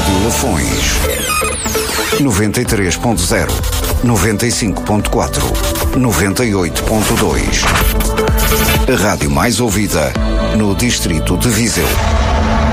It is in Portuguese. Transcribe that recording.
Rádio Lafões 93.0, 95.4, 98.2. A rádio mais ouvida no distrito de Viseu.